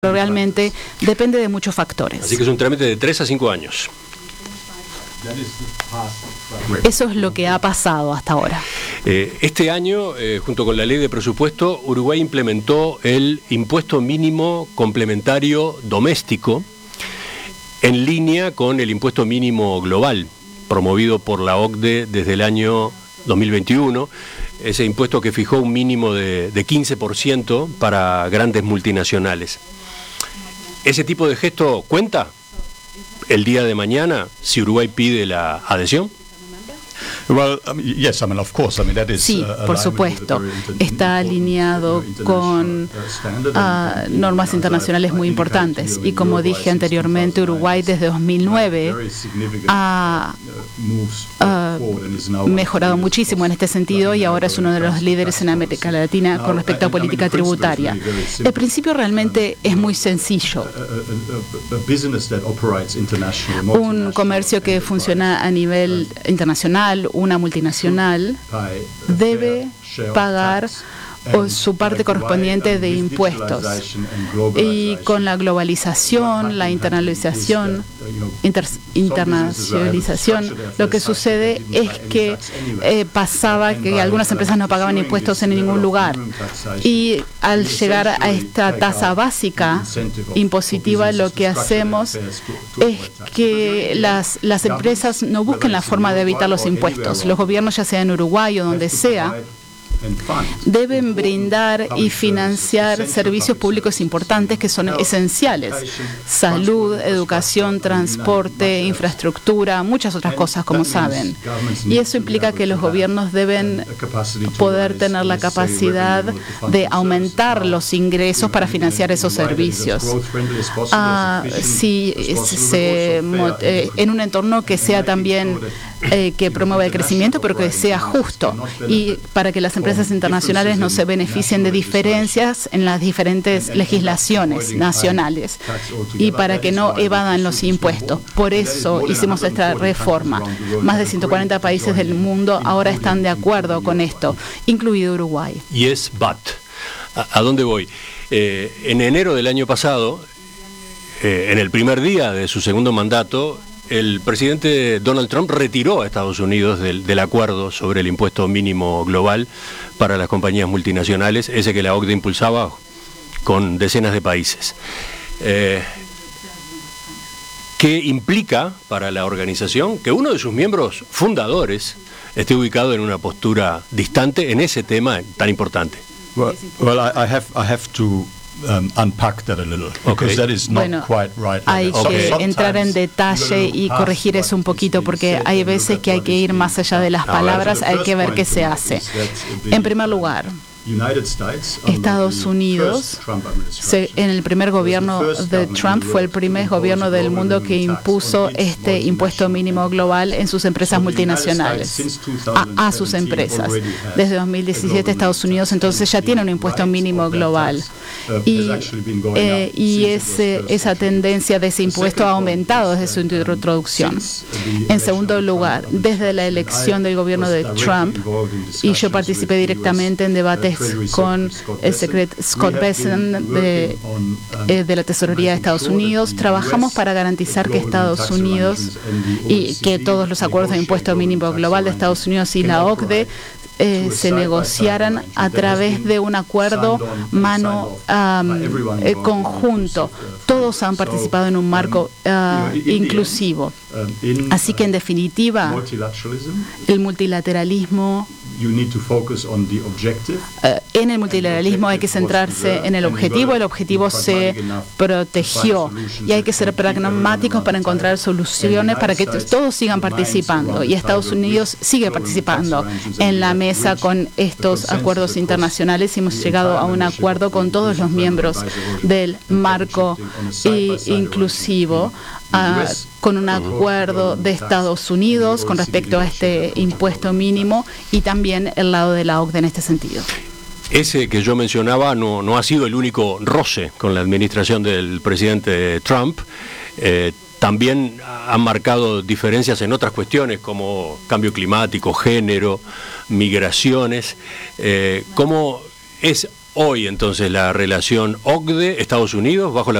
realmente depende de muchos factores. Así que es un trámite de 3 a 5 años. Eso es lo que ha pasado hasta ahora. Este año, junto con la ley de presupuesto, Uruguay implementó el impuesto mínimo complementario doméstico en línea con el impuesto mínimo global, promovido por la OCDE desde el año 2021, ese impuesto que fijó un mínimo de 15% para grandes multinacionales. ¿Ese tipo de gesto cuenta el día de mañana si Uruguay pide la adhesión? Sí, por supuesto. Está alineado con normas internacionales muy importantes. Y como dije anteriormente, Uruguay desde 2009 ha mejorado muchísimo en este sentido y ahora es uno de los líderes en América Latina con respecto a política tributaria. El principio realmente es muy sencillo. Un comercio que funciona a nivel internacional, una multinacional, debe pagar su parte correspondiente de impuestos. Y con la globalización, la internacionalización, lo que sucede es que pasaba que algunas empresas no pagaban impuestos en ningún lugar. Y al llegar a esta tasa básica impositiva, lo que hacemos es que las empresas no busquen la forma de evitar los impuestos. Los gobiernos, ya sea en Uruguay o donde sea, deben brindar y financiar servicios públicos importantes que son esenciales: salud, educación, transporte, infraestructura, muchas otras cosas, como saben. Y eso implica que los gobiernos deben poder tener la capacidad de aumentar los ingresos para financiar esos servicios. En un entorno que sea también que promueva el crecimiento, pero que sea justo, y para que las empresas internacionales no se beneficien de diferencias en las diferentes legislaciones nacionales y para que no evadan los impuestos. Por eso hicimos esta reforma. Más de 140 países del mundo ahora están de acuerdo con esto, incluido Uruguay. Yes, but. ¿A dónde voy? En enero del año pasado, en el primer día de su segundo mandato, el presidente Donald Trump retiró a Estados Unidos del acuerdo sobre el impuesto mínimo global para las compañías multinacionales, ese que la OCDE impulsaba con decenas de países. ¿Qué implica para la organización que uno de sus miembros fundadores esté ubicado en una postura distante en ese tema tan importante? Unpack that a little, because that is not quite right. Hay que entrar en detalle y corregir eso un poquito, porque hay veces que hay que ir más allá de las palabras, hay que ver qué se hace. En primer lugar, Estados Unidos, en el primer gobierno de Trump, fue el primer gobierno del mundo que impuso este impuesto mínimo global en sus empresas multinacionales, a sus empresas. Desde 2017 Estados Unidos entonces ya tiene un impuesto mínimo global y esa tendencia de ese impuesto ha aumentado desde su introducción. En segundo lugar, desde la elección del gobierno de Trump, y yo participé directamente en debates con el secretario Scott Bessent de la Tesorería de Estados Unidos, trabajamos para garantizar que Estados Unidos y que todos los acuerdos de impuesto mínimo global de Estados Unidos y la OCDE se negociaran a través de un acuerdo conjunto. Todos han participado en un marco inclusivo. Así que, en definitiva, el multilateralismo, en el multilateralismo hay que centrarse en el objetivo se protegió y hay que ser pragmáticos para encontrar soluciones para que todos sigan participando, y Estados Unidos sigue participando en la mesa con estos acuerdos internacionales, y hemos llegado a un acuerdo con todos los miembros del marco inclusivo, con un acuerdo de Estados Unidos con respecto a este impuesto mínimo, y también el lado de la OCDE en este sentido. Ese que yo mencionaba no ha sido el único roce con la administración del presidente Trump. También han marcado diferencias en otras cuestiones como cambio climático, género, migraciones. ¿Cómo es hoy entonces la relación OCDE-Estados Unidos bajo la